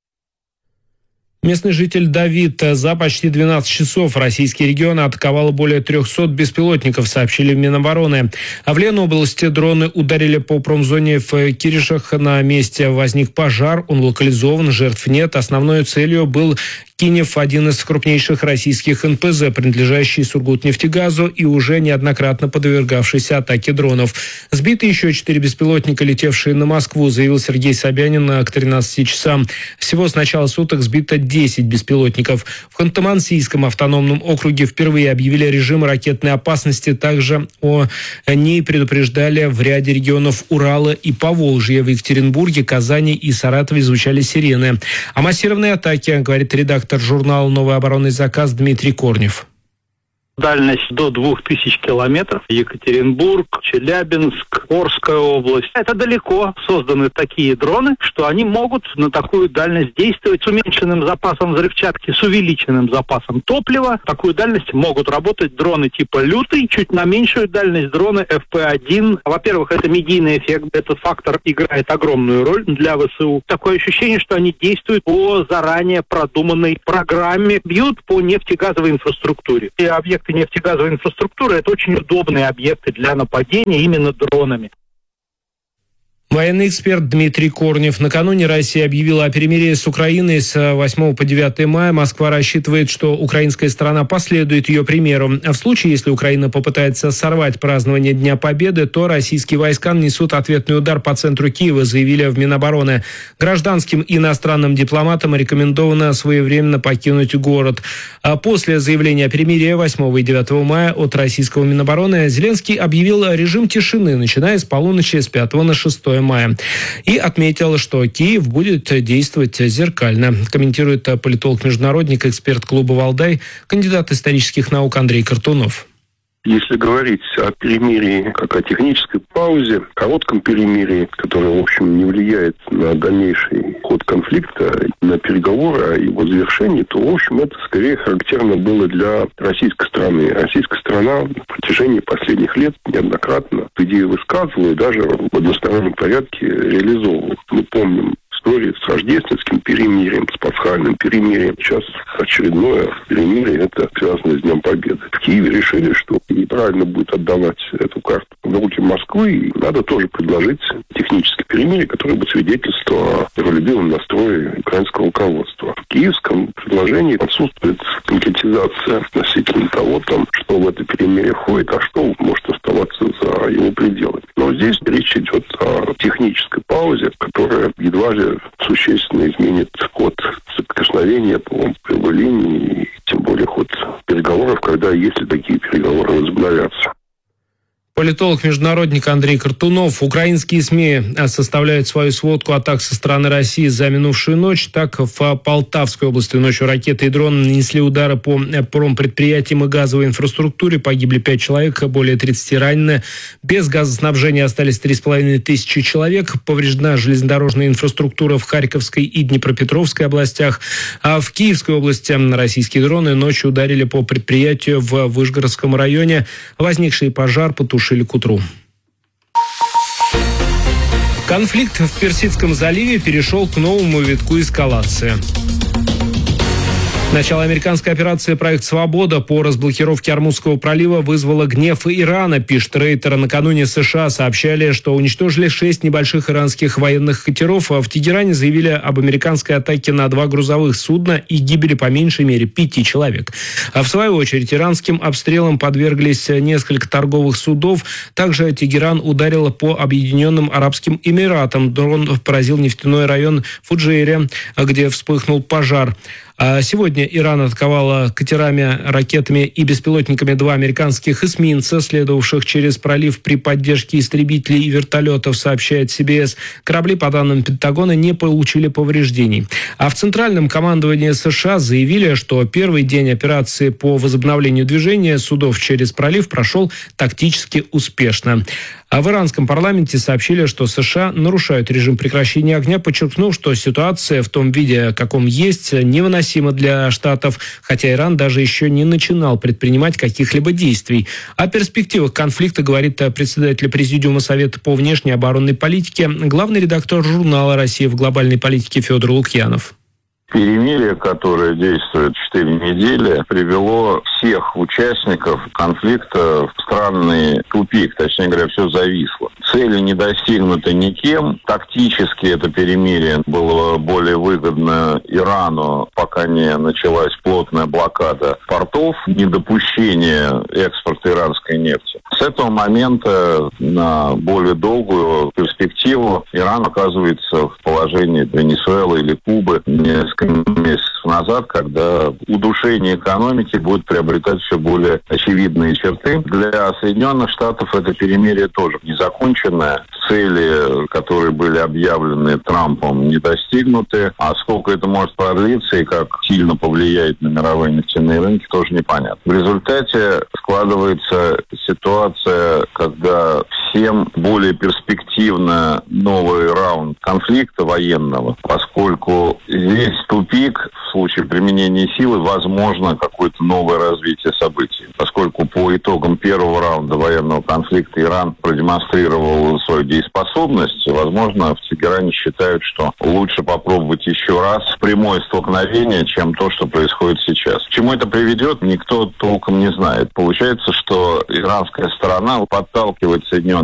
Местный житель Давид: за почти 12 часов российские регионы атаковало более 300 беспилотников, сообщили в Минобороны. А в Ленобласти дроны ударили по промзоне в Киришах. На месте возник пожар, он локализован, жертв нет. Основной целью был Кинев, один из крупнейших российских НПЗ, принадлежащий Сургутнефтегазу и уже неоднократно подвергавшийся атаке дронов. Сбиты еще 4 беспилотника, летевшие на Москву, заявил Сергей Собянин к 13 часам. Всего с начала суток сбито 10 беспилотников. В Ханты-Мансийском автономном округе впервые объявили режим ракетной опасности. Также о ней предупреждали в ряде регионов Урала и Поволжья. В Екатеринбурге, Казани и Саратове звучали сирены. О массированной атаке говорит редактор журнала «Новый оборонный заказ» Дмитрий Корнев. Дальность до 2000 километров. Екатеринбург, Челябинск, Орская область. Это далеко созданы такие дроны, что они могут на такую дальность действовать с уменьшенным запасом взрывчатки, с увеличенным запасом топлива. Такую дальность могут работать дроны типа «Лютый», чуть на меньшую дальность дроны FP1. Во-первых, это медийный эффект. Этот фактор играет огромную роль для ВСУ. Такое ощущение, что они действуют по заранее продуманной программе, бьют по нефтегазовой инфраструктуре. И объекты нефтегазовой инфраструктуры — это очень удобные объекты для нападения именно дронами. Военный эксперт Дмитрий Корнев. Накануне Россия объявила о перемирии с Украиной с 8 по 9 мая. Москва рассчитывает, что украинская сторона последует ее примеру. А в случае, если Украина попытается сорвать празднование Дня Победы, то российские войска нанесут ответный удар по центру Киева, заявили в Минобороны. Гражданским и иностранным дипломатам рекомендовано своевременно покинуть город. А после заявления о перемирии 8 и 9 мая от российского Минобороны Зеленский объявил режим тишины, начиная с полуночи с 5 на 6 мая. И отметил, что Киев будет действовать зеркально. Комментирует политолог-международник, эксперт клуба «Валдай», кандидат исторических наук Андрей Картунов. Если говорить о перемирии как о технической паузе, коротком перемирии, которое, в общем, не влияет на дальнейший ход конфликта, на переговоры о его завершении, то, в общем, это скорее характерно было для российской страны. Российская страна на протяжении последних лет неоднократно идею высказывала и даже в одностороннем порядке реализовывала. Мы помним истории с рождественским перемирием, с пасхальным перемирием. Сейчас очередное перемирие, это связано с Днем Победы. В Киеве решили, что неправильно будет отдавать эту карту в руки Москвы, и надо тоже предложить техническое перемирие, которое бы свидетельствовало о миролюбивом настрое украинского руководства. В киевском предложении отсутствует конкретизация относительно того, что в это перемирие входит, а что может оставаться за его пределами. Но здесь речь идет о технической паузе, которая едва ли существенно изменит ход соприкосновения по прямой линии, и тем более ход переговоров, когда, если такие переговоры возобновятся. Политолог-международник Андрей Картунов. Украинские СМИ составляют свою сводку атак со стороны России за минувшую ночь. Так, в Полтавской области ночью ракеты и дроны нанесли удары по промпредприятиям и газовой инфраструктуре. Погибли 5 человек, более 30 ранены. Без газоснабжения остались 3500 человек. Повреждена железнодорожная инфраструктура в Харьковской и Днепропетровской областях. А в Киевской области российские дроны ночью ударили по предприятию в Вышгородском районе. Возникший пожар потушили к утру. Конфликт в Персидском заливе перешел к новому витку эскалации. Начало американской операции «Проект Свобода» по разблокировке Ормузского пролива вызвало гнев Ирана, пишет Рейтер. Накануне США сообщали, что уничтожили 6 небольших иранских военных катеров. В Тегеране заявили об американской атаке на 2 грузовых судна и гибели по меньшей мере 5 человек. А в свою очередь иранским обстрелам подверглись несколько торговых судов. Также Тегеран ударил по Объединенным Арабским Эмиратам. Дрон поразил нефтяной район Фуджейре, где вспыхнул пожар. Сегодня Иран атаковал катерами, ракетами и беспилотниками 2 американских эсминца, следовавших через пролив при поддержке истребителей и вертолетов, сообщает CBS. Корабли, по данным Пентагона, не получили повреждений. А в Центральном командовании США заявили, что первый день операции по возобновлению движения судов через пролив прошел тактически успешно. А в иранском парламенте сообщили, что США нарушают режим прекращения огня, подчеркнув, что ситуация в том виде, каком есть, невыносима для Штатов, хотя Иран даже еще не начинал предпринимать каких-либо действий. О перспективах конфликта говорит председатель Президиума Совета по внешней и оборонной политике, главный редактор журнала «Россия в глобальной политике» Федор Лукьянов. Перемирие, которое действует 4 недели, привело всех участников конфликта в странный тупик. Точнее говоря, все зависло. Цели не достигнуты никем. Тактически это перемирие было более выгодно Ирану, пока не началась плотная блокада портов, недопущение экспорта иранской нефти. С этого момента на более долгую перспективу Иран оказывается в положении Венесуэлы или Кубы несколько месяцев назад, когда удушение экономики будет приобретать все более очевидные черты. Для Соединенных Штатов это перемирие тоже незаконченное. Цели, которые были объявлены Трампом, не достигнуты. А сколько это может продлиться и как сильно повлияет на мировые нефтяные рынки, тоже непонятно. В результате складывается ситуация, когда всем более перспективно новый раунд конфликта военного, поскольку здесь тупик, в случае применения силы, возможно какое-то новое развитие событий. Поскольку по итогам первого раунда военного конфликта Иран продемонстрировал свою дееспособность, возможно, в Тегеране считают, что лучше попробовать еще раз прямое столкновение, чем то, что происходит сейчас. К чему это приведет, никто толком не знает. Получается, что иранская сторона подталкивает Соединенные